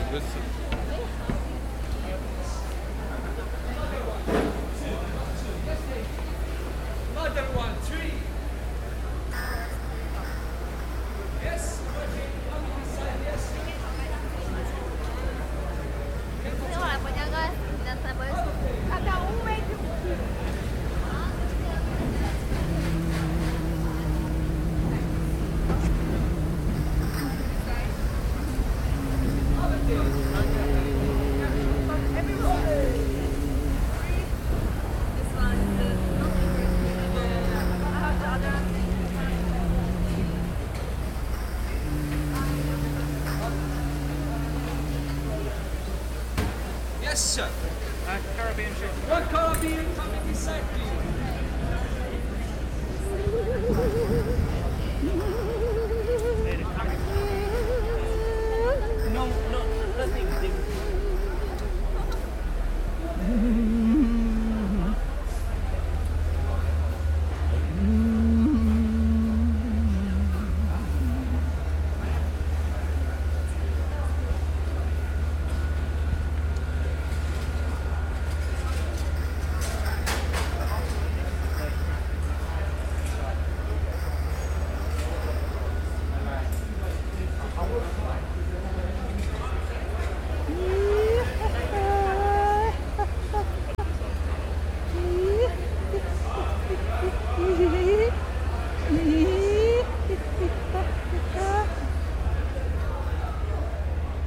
Listen. Another one, three. Yes, okay, coming inside, yes. Não, ela pode agora dançar mais. Cada um meio Yes, sir. Caribbean ship. One Caribbean coming inside, please.